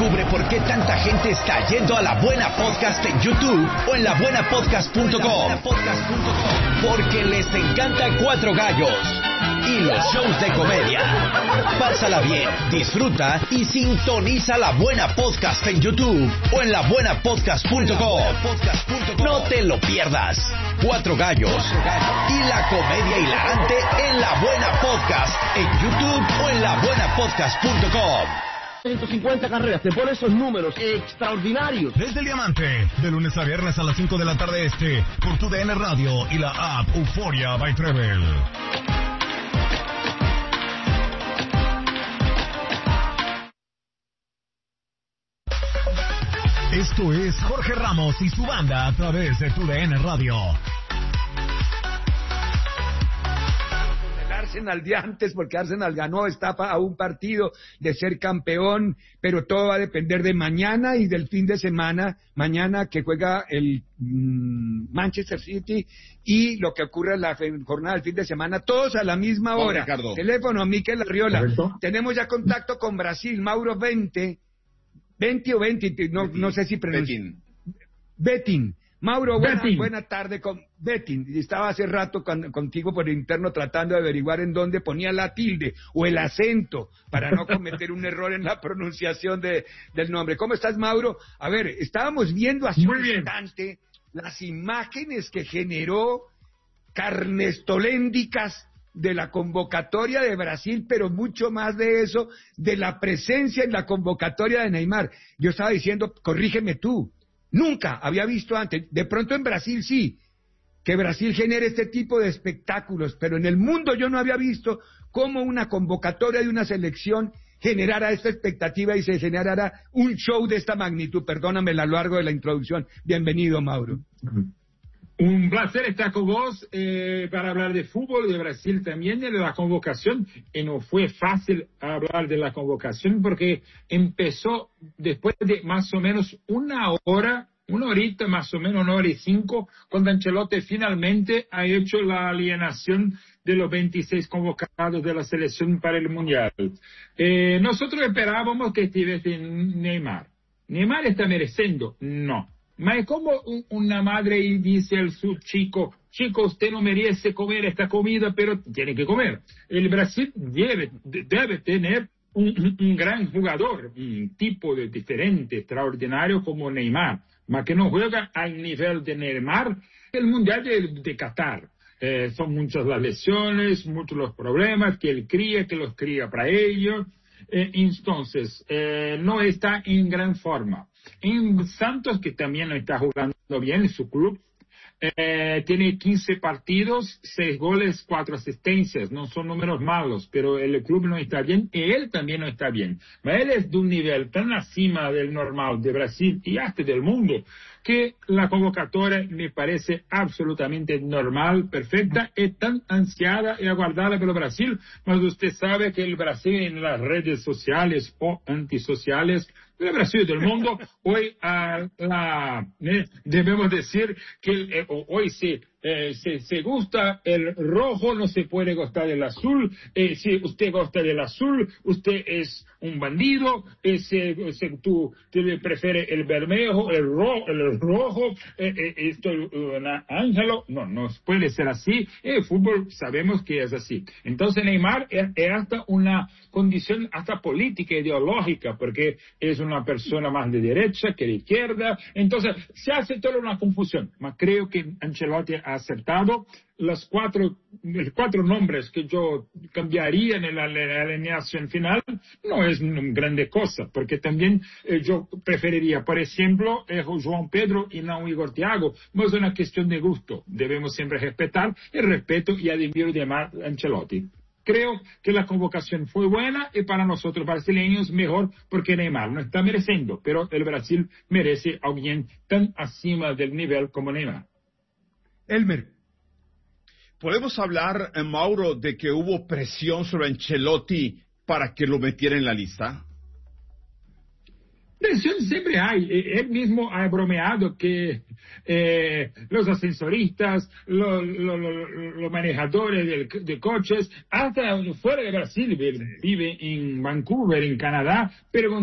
Descubre por qué tanta gente está yendo a La Buena Podcast en YouTube o en labuenapodcast.com. Porque les encanta Cuatro Gallos y los shows de comedia. Pásala bien, disfruta y sintoniza La Buena Podcast en YouTube o en labuenapodcast.com. No te lo pierdas. Cuatro Gallos y la comedia hilarante en La Buena Podcast en YouTube o en labuenapodcast.com. 150 carreras, te pone esos números extraordinarios. Desde el Diamante, de lunes a viernes a las 5 de la tarde por tu DN Radio y la app Euforia by Travel. Esto es Jorge Ramos y su banda a través de tu DN Radio. Arsenal de antes, porque Arsenal ganó, está a un partido de ser campeón, pero todo va a depender de mañana y del fin de semana, mañana que juega el Manchester City y lo que ocurre en la jornada del fin de semana, todos a la misma hora. Ricardo. Teléfono, Miquel Arriola. ¿Correcto? Tenemos ya contacto con Brasil, Mauro 20 o 20, no sé si pronuncia. Betting. Mauro, buena tarde con Betting. Estaba hace rato contigo por el interno tratando de averiguar en dónde ponía la tilde o el acento para no cometer un error en la pronunciación del nombre. ¿Cómo estás, Mauro? A ver, estábamos viendo hace un instante las imágenes que generó carnestoléndicas de la convocatoria de Brasil, pero mucho más de eso, de la presencia en la convocatoria de Neymar. Yo estaba diciendo, corrígeme tú, nunca había visto antes, de pronto en Brasil sí, que Brasil genere este tipo de espectáculos, pero en el mundo yo no había visto cómo una convocatoria de una selección generara esta expectativa y se generara un show de esta magnitud. Perdóname a lo largo de la introducción. Bienvenido, Mauro. Un placer estar con vos para hablar de fútbol, de Brasil también, de la convocación. Y no fue fácil hablar de la convocación porque empezó después de más o menos una horita, más o menos 1 hora y 5, cuando Ancelotti finalmente ha hecho la alienación de los 26 convocados de la selección para el Mundial. Nosotros esperábamos que estuviese Neymar. ¿Neymar está mereciendo? No. Ma es como una madre y dice al su chico, usted no merece comer esta comida, pero tiene que comer. El Brasil debe tener un gran jugador, un tipo de diferente, extraordinario como Neymar, ma que no juega al nivel de Neymar el Mundial de Qatar. Son muchas las lesiones, muchos los problemas que los cría para ellos. Entonces, no está en gran forma. En Santos, que también no está jugando bien en su club, tiene 15 partidos, 6 goles, 4 asistencias. No son números malos, pero el club no está bien y él también no está bien. Pero él es de un nivel tan acima del normal de Brasil y hasta del mundo que la convocatoria me parece absolutamente normal, perfecta, es tan ansiada y aguardada por Brasil, mas usted sabe que el Brasil en las redes sociales o antisociales, el Brasil del mundo, hoy debemos decir que hoy se gusta el rojo, no se puede gustar el azul. Si usted gusta del azul, usted es un bandido. Tú prefieres el bermejo, el rojo, estoy un ángelo. No puede ser así. El fútbol sabemos que es así. Entonces Neymar es hasta una condición hasta política, ideológica, porque es una persona más de derecha que de izquierda. Entonces se hace toda una confusión. Mas creo que Ancelotti ha acertado. Los cuatro nombres que yo cambiaría en la alineación final no es una grande cosa, porque también yo preferiría, por ejemplo, João Pedro y no Igor Thiago, no es una cuestión de gusto. Debemos siempre respetar el respeto y admirar de Ancelotti. Creo que la convocación fue buena y para nosotros brasileños mejor porque Neymar no está mereciendo, pero el Brasil merece a alguien tan acima del nivel como Neymar. Elmer. ¿Podemos hablar, Mauro, de que hubo presión sobre Ancelotti para que lo metiera en la lista? Presión siempre hay. Él mismo ha bromeado que los ascensoristas, los manejadores de coches, hasta fuera de Brasil, vive en Vancouver, en Canadá, pero